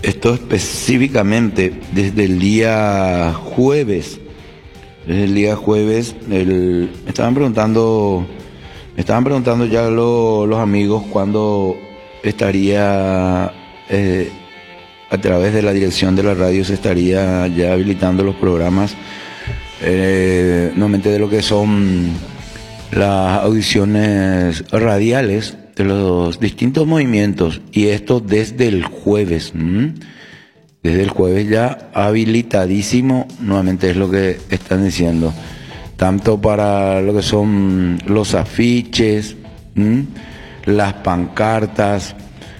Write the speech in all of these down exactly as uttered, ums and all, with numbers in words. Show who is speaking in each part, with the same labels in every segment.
Speaker 1: esto específicamente desde el día jueves. Desde el día jueves, el, me estaban preguntando, me estaban preguntando ya lo, los amigos cuándo estaría, eh, a través de la dirección de la radio se estaría ya habilitando los programas, eh, normalmente de lo que son las audiciones radiales de los distintos movimientos, y esto desde el jueves. ¿m? Desde el jueves ya habilitadísimo, nuevamente es lo que están diciendo, tanto para lo que son los afiches, ¿m? las pancartas,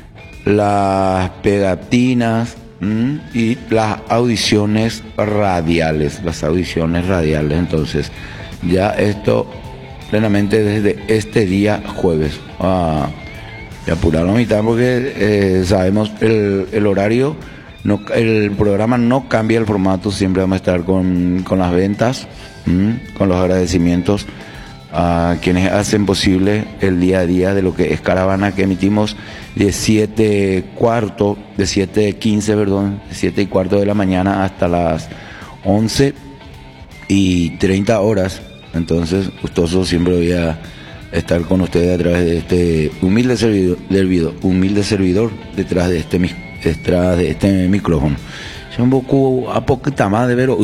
Speaker 1: las pegatinas, ¿m? y las audiciones radiales, las audiciones radiales. Entonces, ya esto plenamente desde este día jueves. Ah, y apurar la mitad porque eh, sabemos el, el horario. No, el programa no cambia el formato, siempre vamos a estar con, con las ventas, ¿m? con los agradecimientos a quienes hacen posible el día a día de lo que es Caravana, que emitimos de siete cuarto, de siete quince, perdón, de siete y cuarto de la mañana hasta las once y treinta horas. Entonces, gustoso siempre voy a estar con ustedes a través de este humilde servidor, servidor humilde servidor detrás de este micrófono. Detrás de este micrófono. Es un poco a poquita más de ver.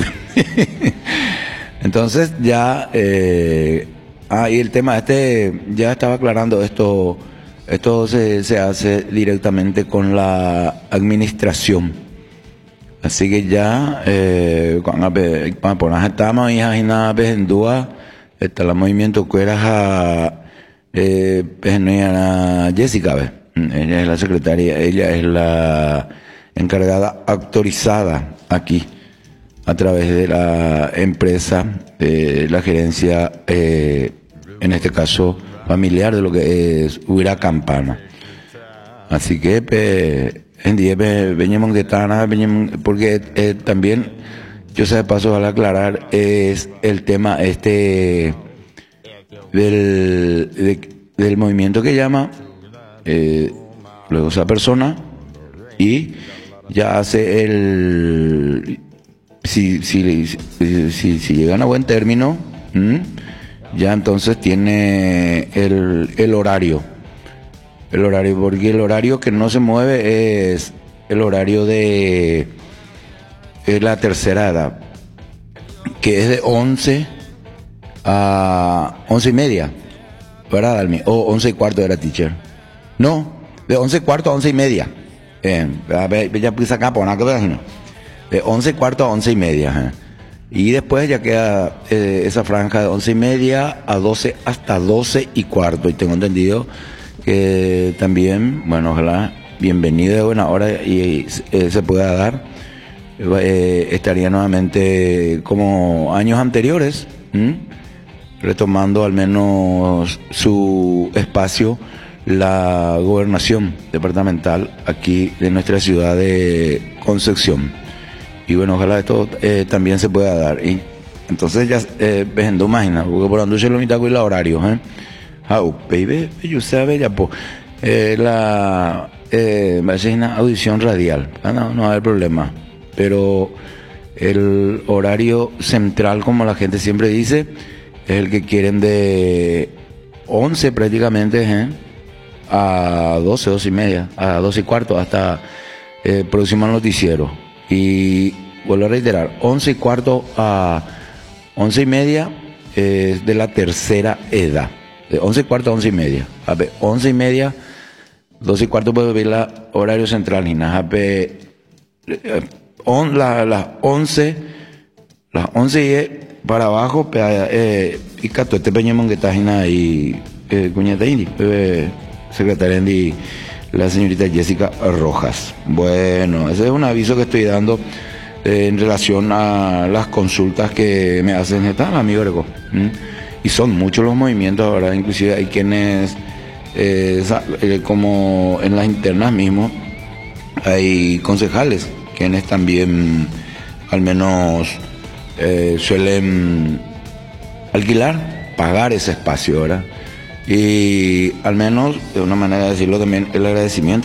Speaker 1: Entonces ya eh, ah, y el tema este ya estaba aclarando esto. Esto se, se hace directamente con la administración. Así que ya eh, cuando poner estamos ahí en la pendúa está el movimiento que era eh, Jessica, ¿ves? Ella es la secretaria, ella es la encargada autorizada aquí a través de la empresa, de la gerencia, eh, en este caso familiar, de lo que es Huira Campana. Así que pe, en día venimos de Tana, porque eh, también, yo sé de paso al aclarar, es el tema este del, de, del movimiento que llama Eh, luego esa persona y ya hace el si si si, si, si llegan a buen término, ¿m? ya entonces tiene el, el horario el horario porque el horario que no se mueve es el horario de es la tercera edad, que es de once a once y media, ¿verdad, Dalmi? O once y cuarto era teacher. No, de once y cuarto a once y media. Eh, ya puse acá por una de once y cuarto a once y media. Eh. Y después ya queda eh, esa franja de once y media a doce hasta doce y cuarto. Y tengo entendido que también, bueno, ojalá, bienvenido de buena hora y eh, se pueda dar. Eh, estaría nuevamente como años anteriores, ¿m? retomando al menos su espacio la gobernación departamental aquí de nuestra ciudad de Concepción. Y bueno, ojalá esto eh, también se pueda dar. Y entonces ya eh, vendo máquina, porque por donde se lo mitad con el horario, ¿eh? How, baby, yo sabe ya po eh, la eh, va a ser una audición radial, ah, no, no va a haber problema. Pero el horario central, como la gente siempre dice, es el que quieren de once prácticamente, ¿eh? a doce, doce y media, a doce y cuarto, hasta el eh, próximo noticiero. Y vuelvo a reiterar, once y cuarto a once y media es eh, de la tercera edad. De once y cuarto a once y media. A ver, once y media, doce y cuarto puede ver la horario central. Y nada, pe, eh, on, la, las once, las once y para abajo, pe, eh, y cato, este peñemón que está ahí, eh, cuñata indi, eh, secretaria de la señorita Jessica Rojas. Bueno, ese es un aviso que estoy dando eh, en relación a las consultas que me hacen esta amigo Greco. ¿Mm? Y son muchos los movimientos ahora, inclusive hay quienes eh, como en las internas mismo hay concejales quienes también al menos eh, suelen alquilar, pagar ese espacio, ¿verdad? Y al menos, de una manera de decirlo también, el agradecimiento